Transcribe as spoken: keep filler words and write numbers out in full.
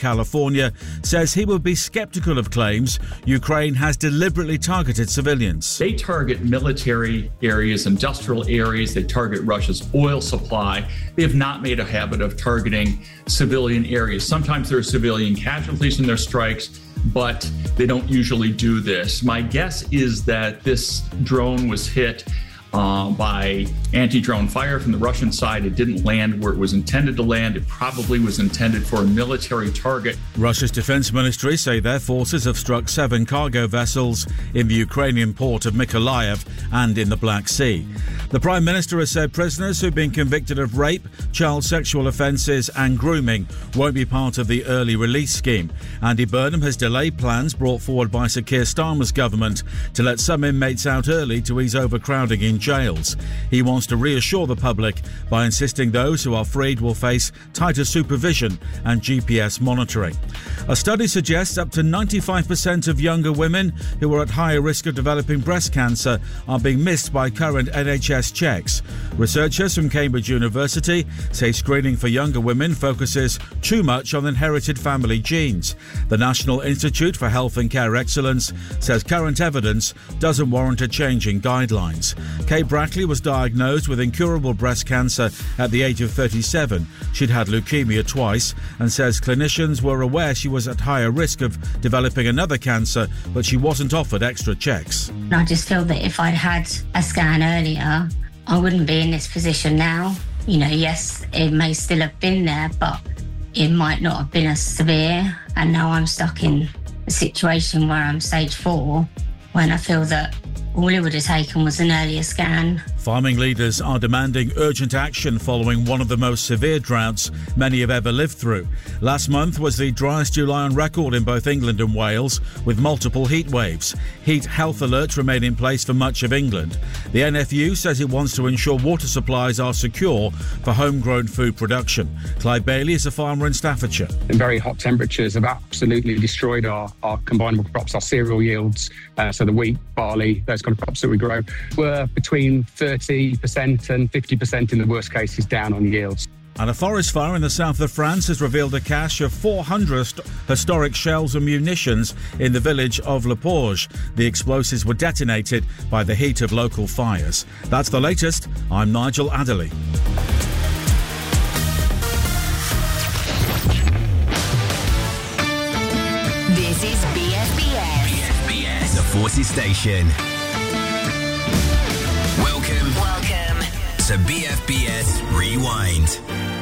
California, says he would be sceptical of claims Ukraine has deliberately targeted civilians. They target military areas, industrial areas. They target Russia's oil supply. They have not made a habit of targeting civilian areas. Sometimes there are civilian casualties in their strikes, but they don't usually do this. My guess is that this drone was hit Uh, by anti-drone fire from the Russian side. It didn't land where it was intended to land. It probably was intended for a military target. Russia's defense ministry say their forces have struck seven cargo vessels in the Ukrainian port of Mykolaiv and in the Black Sea. The Prime Minister has said prisoners who've been convicted of rape, child sexual offences and grooming won't be part of the early release scheme. Andy Burnham has delayed plans brought forward by Sir Keir Starmer's government to let some inmates out early to ease overcrowding in jails. He wants to reassure the public by insisting those who are freed will face tighter supervision and G P S monitoring. A study suggests up to ninety-five percent of younger women who are at higher risk of developing breast cancer are being missed by current N H S checks. Researchers from Cambridge University say screening for younger women focuses too much on inherited family genes. The National Institute for Health and Care Excellence says current evidence doesn't warrant a change in guidelines. Kate Brackley was diagnosed with incurable breast cancer at the age of thirty-seven. She'd had leukemia twice and says clinicians were aware she was at higher risk of developing another cancer, but she wasn't offered extra checks. I just feel that if I'd had a scan earlier, I wouldn't be in this position now. You know, yes, it may still have been there, but it might not have been as severe. And now I'm stuck in a situation where I'm stage four, when I feel that all it would have taken was an earlier scan. Farming leaders are demanding urgent action following one of the most severe droughts many have ever lived through. Last month was the driest July on record in both England and Wales, with multiple heat waves. Heat health alerts remain in place for much of England. The N F U says it wants to ensure water supplies are secure for homegrown food production. Clive Bailey is a farmer in Staffordshire. The very hot temperatures have absolutely destroyed our, our combinable crops, our cereal yields, uh, so the wheat, barley, those kind of crops that we grow, were between thirty percent and fifty percent in the worst cases down on yields. And a forest fire in the south of France has revealed a cache of four hundred historic shells and munitions in the village of Le Porge. The explosives were detonated by the heat of local fires. That's the latest. I'm Nigel Adderley. This is B F B S. B F B S, the Forces Station. Welcome, Welcome to B F B S Rewind.